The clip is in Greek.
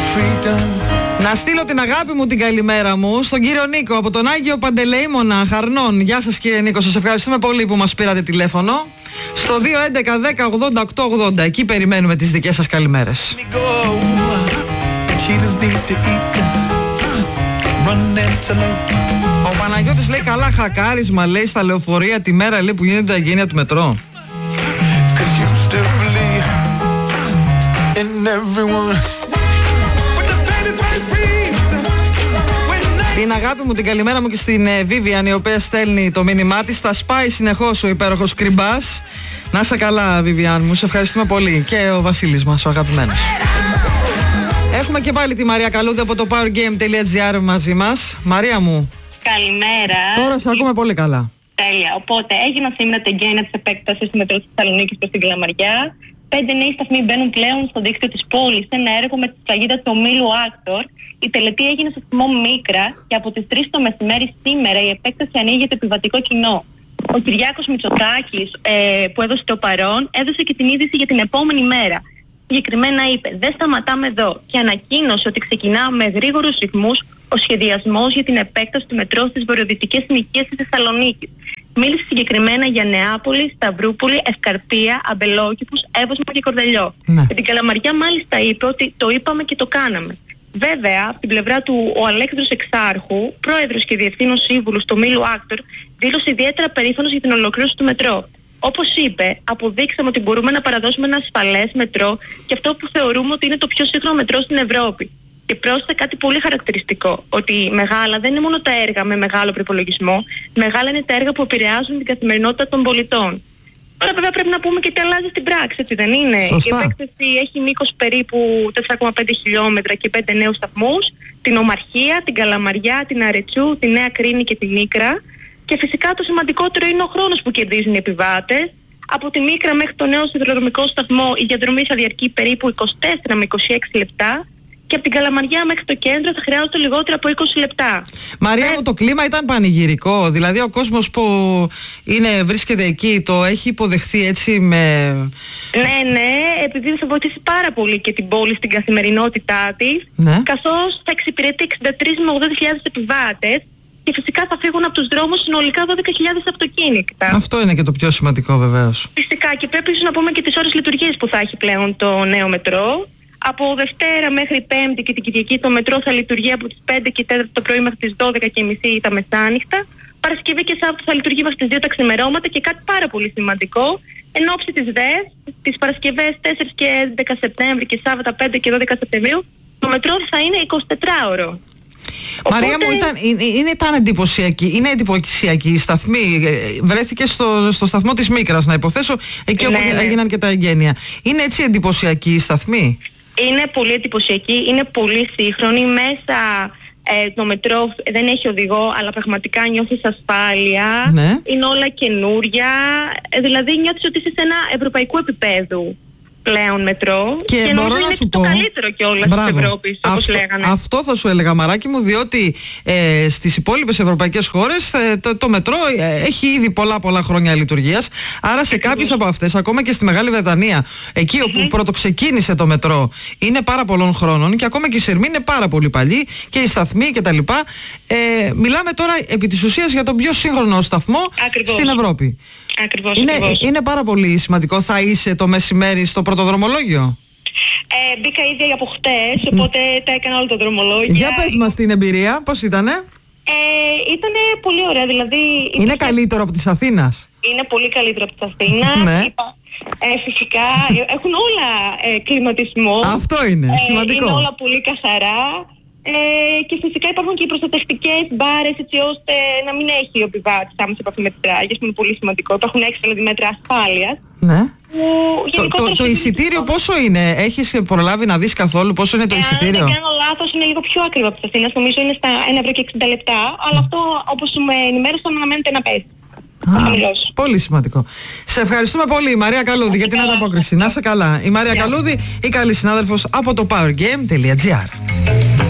Να στείλω την αγάπη μου, την καλημέρα μου στον κύριο Νίκο από τον Άγιο Παντελεήμονα Χαρνών. Γεια σας κύριε Νίκο, σας ευχαριστούμε πολύ που μας πήρατε τηλέφωνο. Στο 211-10-80-880, εκεί περιμένουμε τις δικές σας καλημέρες. Ο Παναγιώτης λέει καλά χακάρισμα, λέει στα λεωφορεία τη μέρα λέει, που γίνεται τα εγγένεια του μετρό. Την αγάπη μου, την καλημέρα μου και στην Vivian, η οποία στέλνει το μήνυμά της. Τα σπάει συνεχώς ο υπέροχος Κρυμπάς. Να είσαι καλά Vivian μου, σε ευχαριστούμε πολύ. Και ο Βασίλης μας, ο αγαπημένος. Έχουμε και πάλι τη Μαρία Καλούδη από το powergame.gr μαζί μας. Μαρία μου. Καλημέρα. Τώρα σε ακούμε πολύ καλά. Τέλεια. Οπότε έγιναν σήμερα τα εγγένεια της επέκτασης του μετρό της Θεσσαλονίκης προς την Καλαμαριά. 5 νέοι σταθμοί μπαίνουν πλέον στο δίκτυο της πόλης σε ένα έργο με τη σφραγίδα του ομίλου Άκτορ. Η τελετή έγινε στο θυμό Μίκρα και από τις 3 το μεσημέρι σήμερα η επέκταση ανοίγει για το επιβατικό κοινό. Ο Κυριάκος Μητσοτάκης που έδωσε το παρόν έδωσε και την είδηση για την επόμενη μέρα. Συγκεκριμένα είπε «Δεν σταματάμε εδώ» και ανακοίνωσε ότι ξεκινά με γρήγορους ρυθμούς ο σχεδιασμός για την επέκταση του μετρό στις βορειοδυτικές συνοικίες της Θεσσαλονίκης. Μίλησε συγκεκριμένα για Νεάπολη, Σταυρούπολη, Ευκαρπία, Αμπελόκηπους, Εύωσμο και Κορδελιό. Ναι. Για την Καλαμαριά μάλιστα είπε ότι το είπαμε και το κάναμε. Βέβαια, από την πλευρά του ο Αλέξανδρος Εξάρχου, πρόεδρος και διευθύνων σύμβουλος του ομίλου Άκτορ, δήλωσε ιδιαίτερα περήφανος για την ολοκλήρωση του μετρό. Όπως είπε, αποδείξαμε ότι μπορούμε να παραδώσουμε ένα ασφαλές μετρό και αυτό που θεωρούμε ότι είναι το πιο σύγχρονο μετρό στην Ευρώπη. Και πρόσθεσε κάτι πολύ χαρακτηριστικό, ότι μεγάλα δεν είναι μόνο τα έργα με μεγάλο προϋπολογισμό, μεγάλα είναι τα έργα που επηρεάζουν την καθημερινότητα των πολιτών. Τώρα βέβαια πρέπει να πούμε και τι αλλάζει στην πράξη, έτσι δεν είναι? Σωστά. Η επέκταση έχει μήκος περίπου 4,5 χιλιόμετρα και 5 νέους σταθμούς, την Ομαρχία, την Καλαμαριά, την Αρετσού, τη Νέα Κρίνη και την Μίκρα. Και φυσικά το σημαντικότερο είναι ο χρόνος που κερδίζουν οι επιβάτες. Από τη Μίκρα μέχρι το νέο σιδηροδρομικό σταθμό η διαδρομή θα διαρκεί περίπου 24 με 26 λεπτά. Και από την Καλαμαριά μέχρι το κέντρο θα χρειάζεται λιγότερο από 20 λεπτά. Μαρία μου, το κλίμα ήταν πανηγυρικό. Δηλαδή ο κόσμος που βρίσκεται εκεί το έχει υποδεχθεί έτσι με... Ναι, επειδή θα βοηθήσει πάρα πολύ και την πόλη στην καθημερινότητά της, ναι. Καθώς θα εξυπηρετεί 63 με 80.000 επιβάτες και φυσικά θα φύγουν από τους δρόμους συνολικά 12.000 αυτοκίνητα. Αυτό είναι και το πιο σημαντικό βεβαίως. Φυσικά, και πρέπει ίσως να πούμε και τις ώρες λειτουργίας που θα έχει πλέον το νέο μετρό. Από Δευτέρα μέχρι Πέμπτη και την Κυριακή το μετρό θα λειτουργεί από τις 5 και 4 το πρωί μέχρι τις 12:30 τα μεσάνυχτα. Παρασκευή και Σάββατο θα λειτουργεί μέχρι τις 2 τα ξημερώματα και κάτι πάρα πολύ σημαντικό. Εν ώψη της ΔΕΣ, τις Παρασκευές 4 και 11 Σεπτέμβρη και Σάββατα 5 και 12 Σεπτεμβρίου, το μετρό θα είναι 24ωρο. Μαρία μου, ήταν εντυπωσιακή. Είναι εντυπωσιακή η σταθμή. Βρέθηκε στο σταθμό της Μίκρας, να υποθέσω, εκεί όπου έγιναν και τα εγγένεια. Είναι έτσι εντυπωσιακή η σταθμή? Είναι πολύ εντυπωσιακή, είναι πολύ σύγχρονη. Μέσα το μετρό δεν έχει οδηγό, αλλά πραγματικά νιώθεις ασφάλεια. Ναι. Είναι όλα καινούρια. Δηλαδή νιώθεις ότι είσαι σε ένα ευρωπαϊκού επίπεδου πλέον μετρό και νομίζω είναι και το καλύτερο κιόλας της Ευρώπης, όπως λέγανε. Αυτό θα σου έλεγα, Μαράκι μου, διότι στις υπόλοιπες ευρωπαϊκές χώρες το μετρό έχει ήδη πολλά χρόνια λειτουργίας. Άρα σε κάποιες από αυτές, ακόμα και στη Μεγάλη Βρετανία, εκεί όπου πρωτοξεκίνησε το μετρό, είναι πάρα πολλών χρόνων και ακόμα και η Σερμή είναι πάρα πολύ παλιή και οι σταθμοί κτλ. Μιλάμε τώρα επί της ουσίας για τον πιο σύγχρονο σταθμό στην Ευρώπη. Ακριβώς. Είναι πάρα πολύ σημαντικό. Θα είσαι το μεσημέρι στο πρώτο δρομολόγιο? Μπήκα ήδη από χτες, οπότε τα έκανα όλο το δρομολόγιο. Για πες μας την εμπειρία, πώς ήτανε? Ήτανε πολύ ωραία, δηλαδή... Είναι καλύτερο από της Αθήνας? Είναι πολύ καλύτερο από της Αθήνας. Ναι. Φυσικά έχουν όλα κλιματισμό. Αυτό είναι σημαντικό. Είναι όλα πολύ καθαρά. Και φυσικά υπάρχουν και οι προστατευτικές μπάρες έτσι ώστε να μην έχει ο επιβάτης άμεσα επαφή με τις τράγες, που είναι πολύ σημαντικό. Υπάρχουν έξτρα μέτρα ασφάλειας. Ναι. Το εισιτήριο πόσο είναι? Έχεις προλάβει να δεις καθόλου πόσο είναι το εισιτήριο? Αν δεν κάνω λάθος είναι λίγο πιο ακριβό από τις Αθήνας. Νομίζω είναι στα 1,60 λεπτά. Αλλά αυτό, όπως με ενημέρωσαν, αναμένεται να πέσει. Πολύ σημαντικό. Σε ευχαριστούμε πολύ, η Μαρία Καλούδη, για την ανταπόκριση. Να είσαι καλά. Η Μαρία Καλούδη, η καλή συνάδελφος από το powergame.gr.